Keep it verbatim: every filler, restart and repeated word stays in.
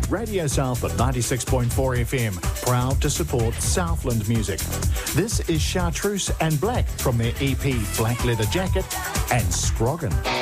Radio South at ninety-six point four F M, proud to support Southland music. This is Chartreuse and Black from their E P Black Leather Jacket and Scroggin.